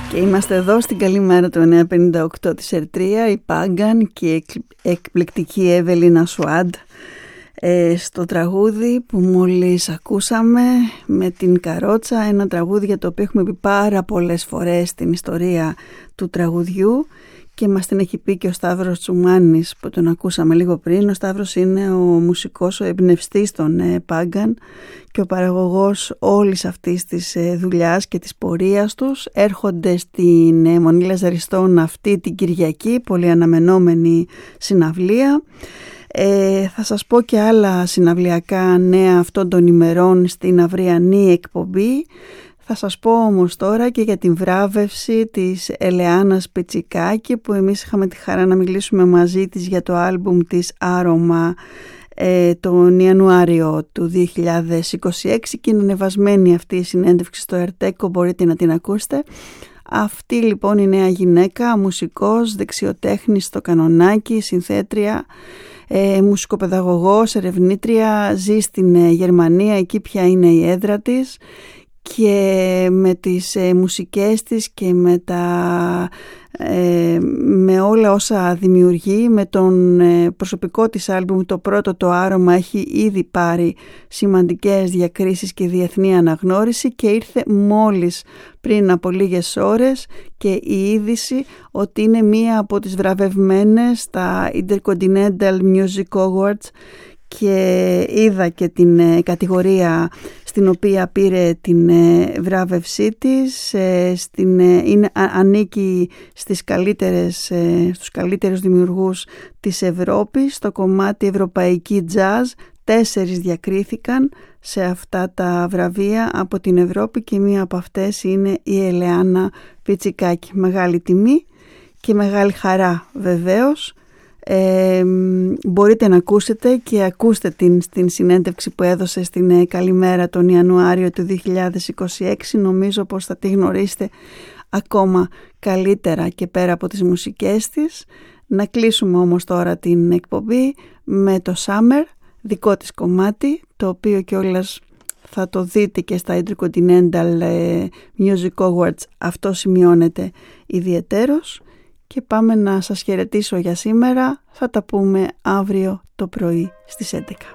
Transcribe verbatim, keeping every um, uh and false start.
Και είμαστε εδώ στην Καλημέρα του εννιακόσια πενήντα οκτώ της Ερτρία, η Πάγκαν και η εκπληκτική Εύελινα Σουάντ ε, στο τραγούδι που μόλις ακούσαμε με την Καρότσα, ένα τραγούδι για το οποίο έχουμε πει πάρα πολλές φορές στην ιστορία του τραγουδιού και μας την έχει πει και ο Σταύρος Τσουμάνης που τον ακούσαμε λίγο πριν. Ο Σταύρος είναι ο μουσικός, ο εμπνευστής των ε, Πάγκαν και ο παραγωγός όλης αυτής της ε, δουλειάς και της πορείας τους. Έρχονται στην ε, Μονή Λαζαριστών αυτή την Κυριακή, πολύ αναμενόμενη συναυλία. Ε, θα σας πω και άλλα συναυλιακά νέα αυτών των ημερών στην αυριανή εκπομπή. Θα σας πω όμως τώρα και για την βράβευση της Ελεάνας Πιτσικάκη που εμείς είχαμε τη χαρά να μιλήσουμε μαζί της για το άλμπουμ της Άρωμα ε, τον Ιανουάριο του δύο χιλιάδες είκοσι έξι και είναι ανεβασμένη αυτή η συνέντευξη στο Ερτέκο, μπορείτε να την ακούσετε. Αυτή λοιπόν η νέα γυναίκα, μουσικός, δεξιοτέχνης στο κανονάκι, συνθέτρια, ε, μουσικοπαιδαγωγός, ερευνήτρια, ζει στην ε, Γερμανία, εκεί πια είναι η έδρα της. Και με τις ε, μουσικές της και με, τα, ε, με όλα όσα δημιουργεί, με τον ε, προσωπικό της άλμπουμ, το πρώτο το Άρωμα, έχει ήδη πάρει σημαντικές διακρίσεις και διεθνή αναγνώριση και ήρθε μόλις πριν από λίγες ώρες και η είδηση ότι είναι μία από τις βραβευμένες στα Intercontinental Music Awards και είδα και την ε, κατηγορία στην οποία πήρε την ε, βράβευσή της, ε, στην, ε, είναι, α, ανήκει στις καλύτερες, ε, στους καλύτερους δημιουργούς της Ευρώπης, στο κομμάτι ευρωπαϊκή jazz. Τέσσερις διακρίθηκαν σε αυτά τα βραβεία από την Ευρώπη και μία από αυτές είναι η Ελεάνα Πιτσικάκη. Μεγάλη τιμή και μεγάλη χαρά βεβαίως. Ε, μπορείτε να ακούσετε και ακούστε την, την συνέντευξη που έδωσε στην ε, Καλημέρα τον Ιανουάριο του δύο χιλιάδες είκοσι έξι. Νομίζω πως θα τη γνωρίσετε ακόμα καλύτερα και πέρα από τις μουσικές της. Να κλείσουμε όμως τώρα την εκπομπή με το Summer, δικό της κομμάτι, το οποίο κιόλας θα το δείτε και στα Intercontinental Music Awards, αυτό σημειώνεται ιδιαιτέρως. Και πάμε να σας χαιρετήσω για σήμερα. Θα τα πούμε αύριο το πρωί στις έντεκα.